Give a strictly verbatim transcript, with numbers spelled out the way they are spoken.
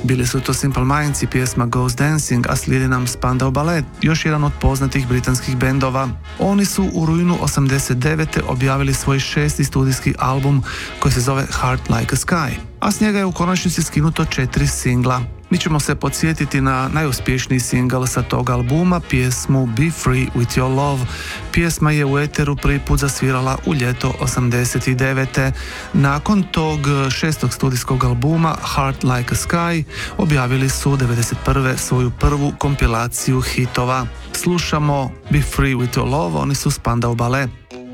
Bili su to Simple Minds i pjesma Ghost Dancing, a slijedi nam Spandau Ballet, još jedan od poznatih britanskih bendova. Oni su u rujnu osamdeset devete objavili svoj šesti studijski album koji se zove Heart Like a Sky, a s njega je u konačnici skinuto četiri singla. Mi ćemo se podsjetiti na najuspješniji singl sa tog albuma, pjesmu Be Free With Your Love. Pjesma je u eteru prvi put zasvirala u ljeto osamdeset devete. Nakon tog šestog studijskog albuma Heart Like a Sky objavili su devedeset prve svoju prvu kompilaciju hitova. Slušamo Be Free With Your Love, oni su Spandau Ballet.